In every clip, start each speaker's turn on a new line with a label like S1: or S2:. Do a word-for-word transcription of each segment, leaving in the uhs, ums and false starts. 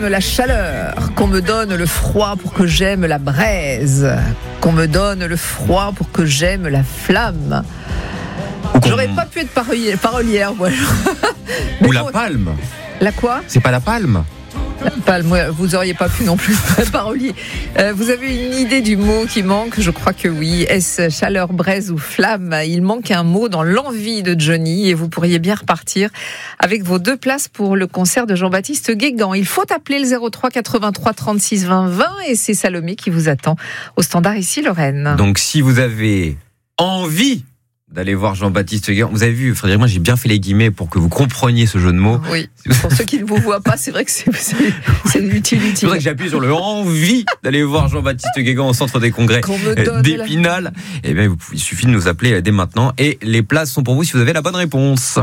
S1: j'aime la chaleur, qu'on me donne le froid pour que j'aime la braise, qu'on me donne le froid pour que j'aime la flamme. J'aurais pas pu être parolière, parolière moi.
S2: Ou
S1: bon,
S2: la palme.
S1: La quoi ?
S2: C'est pas la palme.
S1: La palme, vous auriez pas pu non plus, parolier. Euh, vous avez une idée du mot qui manque ? Je crois que oui. Est-ce chaleur, braise ou flamme ? Il manque un mot dans l'envie de Johnny et vous pourriez bien repartir avec vos deux places pour le concert de Jean-Baptiste Guégan. Il faut appeler le zéro trois quatre-vingt-trois trente-six vingt vingt et c'est Salomé qui vous attend au standard ici Lorraine.
S2: Donc si vous avez envie d'aller voir Jean-Baptiste Guégan, vous avez vu, Frédéric, moi j'ai bien fait les guillemets pour que vous compreniez ce jeu de mots.
S1: Oui, pour ceux qui ne vous voient pas, c'est vrai que c'est, c'est, c'est utile, utile.
S2: C'est vrai que j'appuie sur le envie d'aller voir Jean-Baptiste Guégan au centre des congrès d'Épinal. La... Eh bien, il suffit de nous appeler dès maintenant et les places sont pour vous si vous avez la bonne réponse.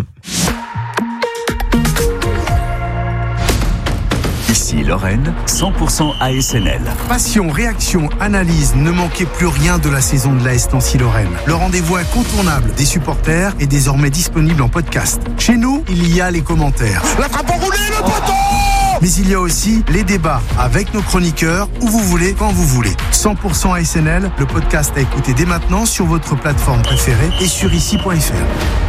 S3: Ici Lorraine, cent pour cent A S N L.
S4: Passion, réaction, analyse, ne manquez plus rien de la saison de l'A S Nancy-Lorraine. Le rendez-vous incontournable des supporters est désormais disponible en podcast. Chez nous, il y a les commentaires. La frappe enroulée, le poteau ! Mais il y a aussi les débats avec nos chroniqueurs, où vous voulez, quand vous voulez. cent pour cent A S N L, le podcast à écouter dès maintenant sur votre plateforme préférée et sur ici point f r.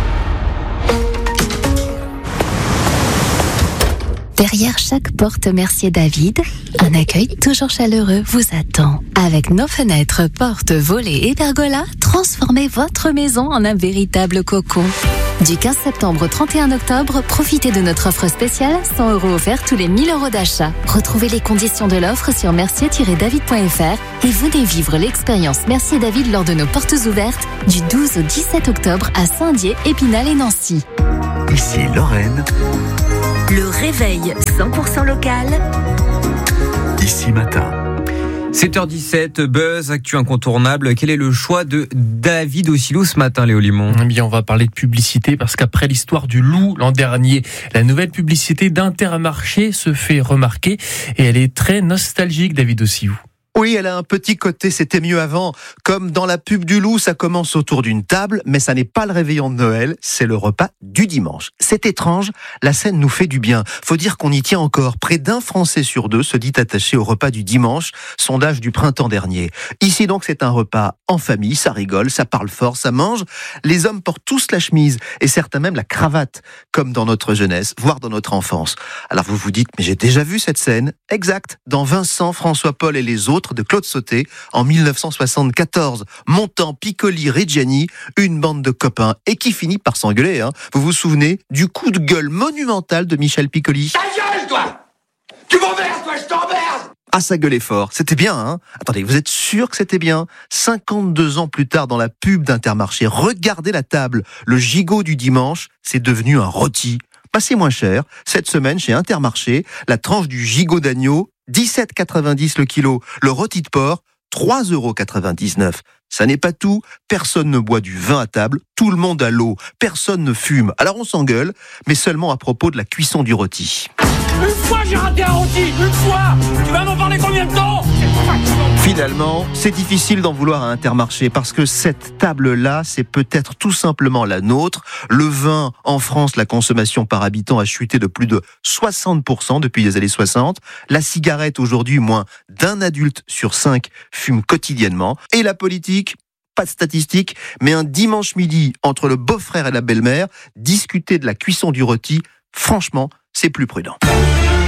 S5: Derrière chaque porte Mercier David, un accueil toujours chaleureux vous attend. Avec nos fenêtres, portes, volets et pergolas, transformez votre maison en un véritable cocon. Du quinze septembre au trente et un octobre, profitez de notre offre spéciale, cent euros offerts tous les mille euros d'achat. Retrouvez les conditions de l'offre sur mercier tiret david point f r et venez vivre l'expérience Mercier David lors de nos portes ouvertes du douze au dix-sept octobre à Saint-Dié, Épinal et Nancy.
S3: Ici Lorraine.
S6: Le réveil cent pour cent local.
S3: Ici matin.
S2: sept heures dix-sept, Buzz, actu incontournable. Quel est le choix de David Ossilou ce matin, Léo Limon ?
S7: Eh bien, on va parler de publicité parce qu'après l'histoire du loup l'an dernier, la nouvelle publicité d'Intermarché se fait remarquer et elle est très nostalgique, David Ossilou.
S8: Oui, elle a un petit côté, c'était mieux avant. Comme dans la pub du loup, ça commence autour d'une table, mais ça n'est pas le réveillon de Noël, c'est le repas du dimanche. C'est étrange, la scène nous fait du bien. Faut dire qu'on y tient encore. Près d'un Français sur deux se dit attaché au repas du dimanche, sondage du printemps dernier. Ici donc, c'est un repas en famille, ça rigole, ça parle fort, ça mange. Les hommes portent tous la chemise, et certains même la cravate, comme dans notre jeunesse, voire dans notre enfance. Alors vous vous dites, mais j'ai déjà vu cette scène. Exact, dans Vincent, François-Paul et les autres, de Claude Sauté en dix-neuf cent soixante-quatorze. Montand, Piccoli, Reggiani, une bande de copains et qui finit par s'engueuler. Hein. Vous vous souvenez du coup de gueule monumental de Michel Piccoli ?
S9: Ta gueule, toi ! Tu m'emmerdes, toi, je t'emmerde !
S8: Ah, ça gueulait fort. C'était bien, hein ? Attendez, vous êtes sûr que c'était bien ? cinquante-deux ans plus tard, dans la pub d'Intermarché, regardez la table. Le gigot du dimanche, c'est devenu un rôti. Passez moins cher. Cette semaine, chez Intermarché, la tranche du gigot d'agneau, dix-sept euros quatre-vingt-dix le kilo. Le rôti de porc, trois euros quatre-vingt-dix-neuf. Ça n'est pas tout. Personne ne boit du vin à table. Tout le monde a l'eau. Personne ne fume. Alors on s'engueule, mais seulement à propos de la cuisson du rôti.
S9: Une fois j'ai raté un rôti, une fois. Tu vas m'en parler combien de temps ?
S8: Finalement, c'est difficile d'en vouloir à Intermarché parce que cette table-là, c'est peut-être tout simplement la nôtre. Le vin, en France, la consommation par habitant a chuté de plus de soixante pour cent depuis les années soixante. La cigarette, aujourd'hui, moins d'un adulte sur cinq fume quotidiennement. Et la politique ? Pas de statistiques, mais un dimanche midi, entre le beau-frère et la belle-mère, discuter de la cuisson du rôti, franchement, c'est plus prudent.